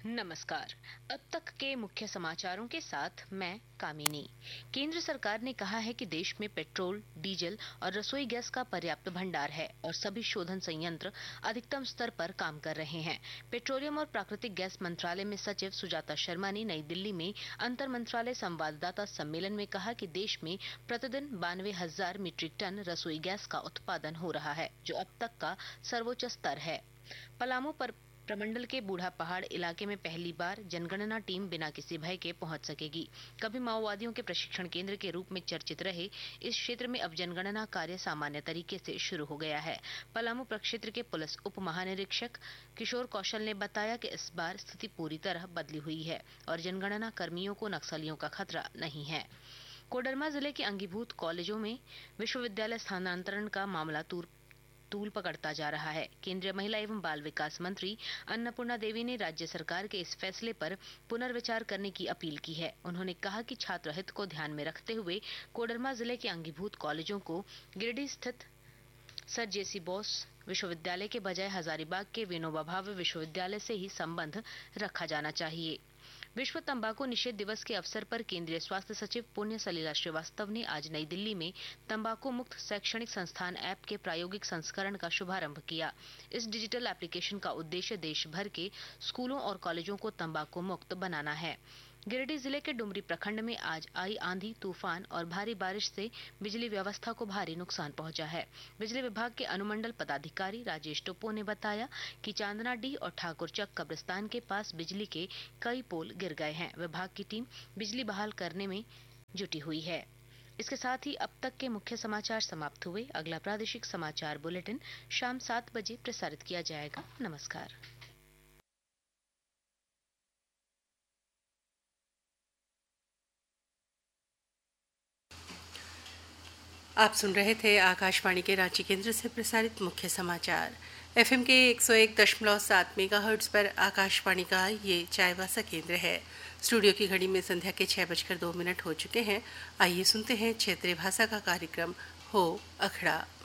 नमस्कार। अब तक के मुख्य समाचारों के साथ मैं कामिनी। केंद्र सरकार ने कहा है कि देश में पेट्रोल, डीजल और रसोई गैस का पर्याप्त भंडार है और सभी शोधन संयंत्र अधिकतम स्तर पर काम कर रहे हैं। पेट्रोलियम और प्राकृतिक गैस मंत्रालय में सचिव सुजाता शर्मा ने नई दिल्ली में अंतर मंत्रालय संवाददाता सम्मेलन में कहा कि देश में प्रतिदिन 92,000 मीट्रिक टन रसोई गैस का उत्पादन हो रहा है, जो अब तक का सर्वोच्च स्तर है। पलामू पर प्रमंडल के बूढ़ा पहाड़ इलाके में पहली बार जनगणना टीम बिना किसी भय के पहुंच सकेगी। कभी माओवादियों के प्रशिक्षण केंद्र के रूप में चर्चित रहे इस क्षेत्र में अब जनगणना कार्य सामान्य तरीके से शुरू हो गया है। पलामू प्रक्षेत्र के पुलिस उप महानिरीक्षक किशोर कौशल ने बताया कि इस बार स्थिति पूरी तरह बदली हुई है और जनगणना कर्मियों को नक्सलियों का खतरा नहीं है। कोडरमा जिले के अंगीभूत कॉलेजों में विश्वविद्यालय स्थानांतरण का मामला तूल पकड़ता जा रहा है। केंद्रीय महिला एवं बाल विकास मंत्री अन्नपूर्णा देवी ने राज्य सरकार के इस फैसले पर पुनर्विचार करने की अपील की है। उन्होंने कहा कि छात्र हित को ध्यान में रखते हुए कोडरमा जिले के अंगीभूत कॉलेजों को गिरिडीह स्थित सर जेसी बोस विश्वविद्यालय के बजाय हजारीबाग के विनोबा भावे विश्वविद्यालय से ही संबंध रखा जाना चाहिए। विश्व तंबाकू निषेध दिवस के अवसर पर केंद्रीय स्वास्थ्य सचिव पुण्य सलीला श्रीवास्तव ने आज नई दिल्ली में तंबाकू मुक्त शैक्षणिक संस्थान ऐप के प्रायोगिक संस्करण का शुभारंभ किया। इस डिजिटल एप्लीकेशन का उद्देश्य देश भर के स्कूलों और कॉलेजों को तंबाकू मुक्त बनाना है। गिरिडीह जिले के डुमरी प्रखंड में आज आई आंधी तूफान और भारी बारिश से बिजली व्यवस्था को भारी नुकसान पहुंचा है। बिजली विभाग के अनुमंडल पदाधिकारी राजेश टोपो ने बताया कि चांदनाडीह और ठाकुरचक कब्रिस्तान के पास बिजली के कई पोल गिर गए हैं। विभाग की टीम बिजली बहाल करने में जुटी हुई है। इसके साथ ही अब तक के मुख्य समाचार समाप्त हुए। अगला प्रादेशिक समाचार बुलेटिन शाम 7 बजे प्रसारित किया जाएगा। नमस्कार। आप सुन रहे थे आकाशवाणी के रांची केंद्र से प्रसारित मुख्य समाचार। एफएम के 101.7 मेगाहर्ट्ज पर आकाशवाणी का ये चायवासा केंद्र है। स्टूडियो की घड़ी में संध्या के 6:02 हो चुके हैं। आइए सुनते हैं क्षेत्रीय भाषा का कार्यक्रम हो अखड़ा।